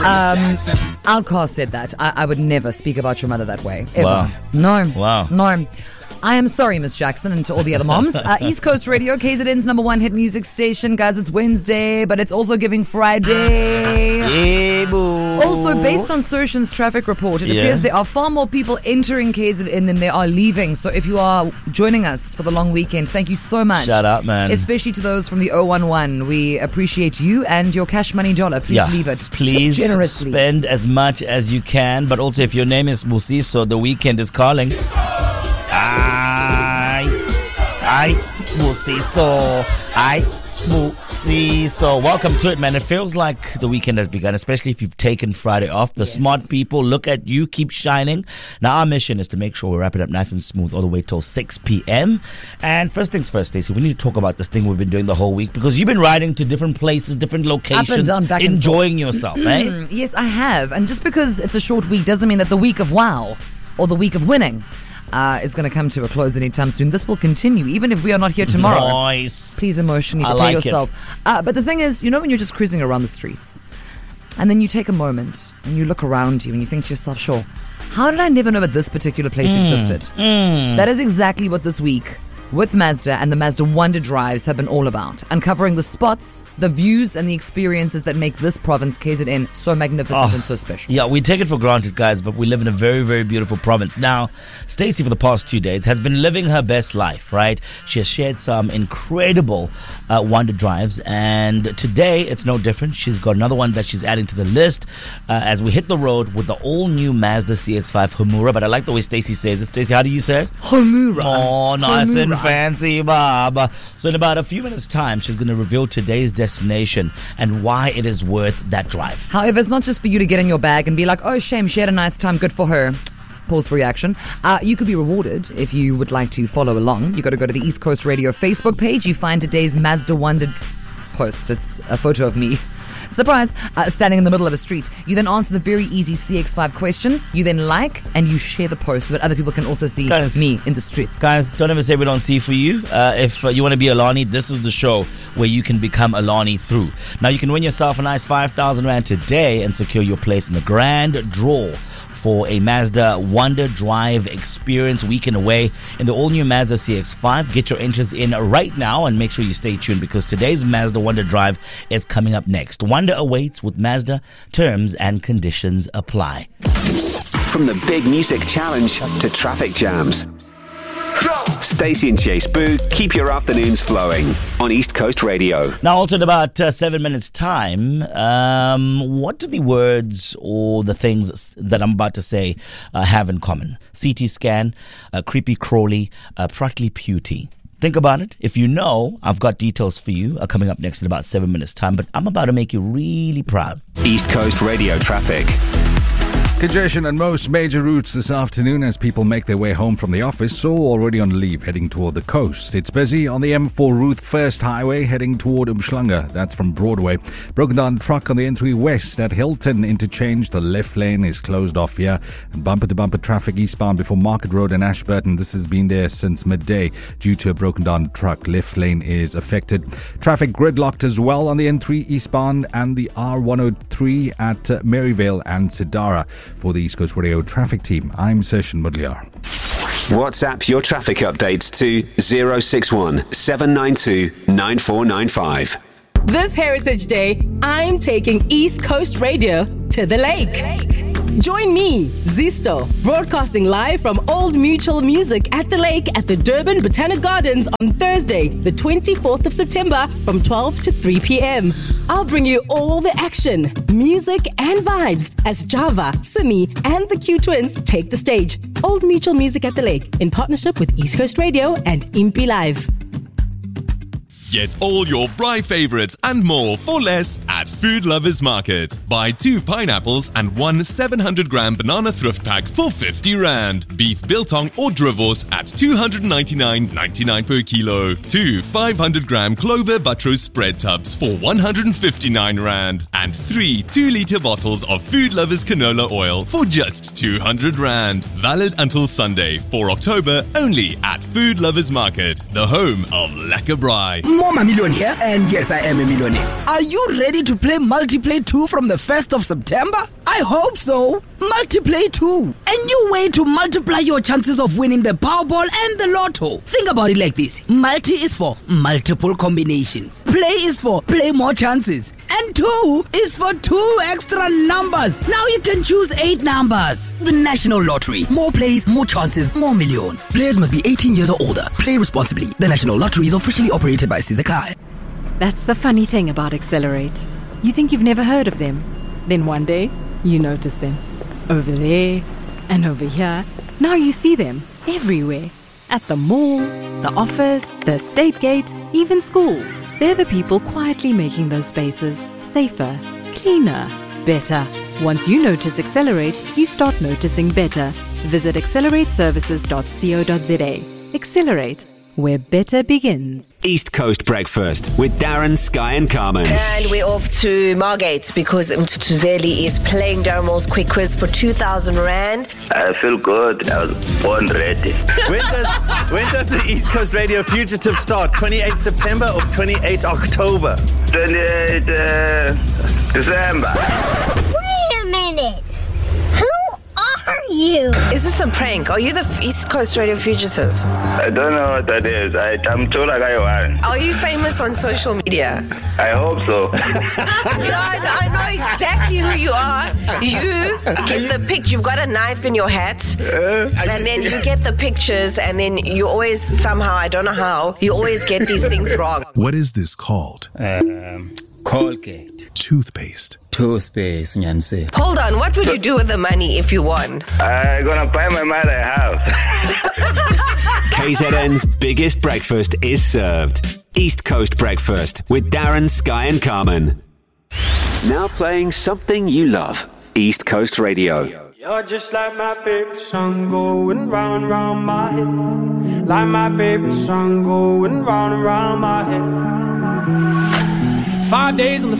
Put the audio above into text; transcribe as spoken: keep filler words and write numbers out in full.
Um, Outcast said that. I, I would never speak about your mother that way. Ever. Wow. No. Wow. No. I am sorry, Miss Jackson, and to all the other moms. Uh, East Coast Radio, K Z N's number one hit music station. Guys, it's Wednesday, but it's also Giving Friday. Yeah, boo. Also, based on Sershan's traffic report, it Yeah. appears there are far more people entering K Z N than there are leaving. So if you are joining us for the long weekend, thank you so much. Shout out, man. Especially to those from the oh one one. We appreciate you and your cash money dollar. Please Yeah. leave it. Please Tip generously. spend as much as you can. But also, if your name is Musiso, the weekend is calling. Aye, aye, it's Musiso. Aye, Musiso. Welcome to it, man. It feels like the weekend has begun, especially if you've taken Friday off. The Yes. smart people, look at you, keep shining. Now, our mission is to make sure we wrap it up nice and smooth all the way till six p.m. And first things first, Stacey, we need to talk about this thing we've been doing the whole week because you've been riding to different places, different locations, down, back and enjoying yourself, eh? Yes, I have. And just because it's a short week doesn't mean that the week of wow or the week of winning uh, is going to come to a close anytime soon. This will continue, even if we are not here tomorrow. Nice. Please emotionally I prepare like it. yourself. Uh, but the thing is, you know when you're just cruising around the streets and then you take a moment and you look around you and you think to yourself, sure, how did I never know that this particular place existed? That is exactly what this week with Mazda and the Mazda Wonder Drives have been all about. Uncovering the spots, the views, and the experiences that make this province, K Z N, so magnificent Oh, and so special. Yeah, we take it for granted, guys, but we live in a very, very beautiful province. Now, Stacey, for the past two days, has been living her best life, right? She has shared some incredible uh, Wonder Drives, and today it's no different. She's got another one that she's adding to the list uh, as we hit the road with the all-new Mazda C X five Homura. But I like the way Stacey says it. Stacey, how do you say it? Homura. Oh, nice and Homura. fancy, Bob. So in about a few minutes' time, she's going to reveal today's destination and why it is worth that drive. However, it's not just for you to get in your bag and be like, oh, shame, she had a nice time, good for her. Pause for reaction. Uh, you could be rewarded if you would like to follow along. You got to go to the East Coast Radio Facebook page. You find today's Mazda Wonder post. It's a photo of me. Surprise! Uh, standing in the middle of a street. You then answer the very easy C X five question. You then like and you share the post so that other people can also see Guys, me in the streets. Guys, don't ever say we don't see for you. Uh, if uh, you want to be Alani, this is the show where you can become Alani through. Now, you can win yourself a nice five thousand rand today and secure your place in the grand draw for a Mazda Wonder Drive experience weekend away in the all-new Mazda C X five. Get your interest in right now and make sure you stay tuned because today's Mazda Wonder Drive is coming up next. Wonder awaits with Mazda. Terms and conditions apply. From the Big Music Challenge to traffic jams, Stacey and Chase Boo keep your afternoons flowing on East Coast Radio. Now, also in about uh, seven minutes' time, um, what do the words or the things that I'm about to say uh, have in common? C T scan, uh, creepy crawly, uh, prattly pewty. Think about it. If you know, I've got details for you uh, coming up next in about seven minutes' time, but I'm about to make you really proud. East Coast Radio traffic. Congestion on most major routes this afternoon as people make their way home from the office or already on leave heading toward the coast. It's busy on the M four Ruth First Highway heading toward Umhlanga. That's from Broadway. Broken down truck on the N three West at Hilton Interchange. The left lane is closed off here. And bumper-to-bumper traffic eastbound before Market Road and Ashburton. This has been there since midday due to a broken down truck. Left lane is affected. Traffic gridlocked as well on the N three eastbound and the R one oh three at uh, Maryvale and Sidara. For the East Coast Radio traffic team, I'm Sershan Mudliar. WhatsApp your traffic updates to zero six one seven nine two nine four nine five. This Heritage Day, I'm taking East Coast Radio to the lake. Join me, Zisto, broadcasting live from Old Mutual Music at the lake at the Durban Botanic Gardens on Thursday, the twenty-fourth of September from twelve to three p.m. I'll bring you all the action, music and vibes as Java, Simi and the Q Twins take the stage. Old Mutual Music at the Lake in partnership with East Coast Radio and Impi Live. Get all your Braai favorites and more for less at Food Lovers Market. Buy two pineapples and one seven hundred gram banana thrift pack for fifty rand. Beef biltong or drivos at two hundred ninety-nine ninety-nine per kilo. Two five hundred gram clover buttrose spread tubs for one hundred fifty-nine rand. And three two litre bottles of Food Lovers canola oil for just two hundred rand. Valid until Sunday, fourth of October, only at Food Lovers Market, the home of lekker braai. More Millionaire, and yes, I am a millionaire. Are you ready to play Multiplay two from the first of September? I hope so. Multiplay two, a new way to multiply your chances of winning the Powerball and the Lotto. Think about it like this. Multi is for multiple combinations. Play is for play more chances. And two is for two extra numbers. Now you can choose eight numbers. The National Lottery. More plays, more chances, more millions. Players must be eighteen years or older. Play responsibly. The National Lottery is officially operated by Sizakai. That's the funny thing about Accelerate. You think you've never heard of them. Then one day, you notice them. Over there and over here. Now you see them everywhere. At the mall, the office, the estate gate, even school. They're the people quietly making those spaces safer, cleaner, better. Once you notice Accelerate, you start noticing better. Visit accelerate services dot co dot za. Accelerate, where better begins. East Coast Breakfast with Darren, Sky and Carmen. And we're off to Margate because Mtutuzeli is playing Darren Moore's quick quiz for two thousand rand. I feel good. I was born ready. When does when does the East Coast Radio Fugitive start? twenty-eighth September or twenty-eighth October? twenty-eighth uh, December. Wait a minute. Who are you? Is this a prank? Are you the East Coast Radio Fugitive? I don't know what that is. I, I'm told like I want. Are you famous on social media? I hope so. You know, I, I know exactly who you are. You get the pic. You've got a knife in your hat, uh, and then you get the pictures, and then you always somehow, I don't know how, you always get these things wrong. What is this called? Um, Colgate. Toothpaste. Toothpaste, Nyanse. Hold on, what would you do with the money if you won? I'm gonna buy my mother a house. K Z N's biggest breakfast is served. East Coast Breakfast with Darren, Sky and Carmen. Now playing something you love. East Coast Radio. You're just like my favorite song going round and round my head. Like my favorite song going round and round my head. Five days on the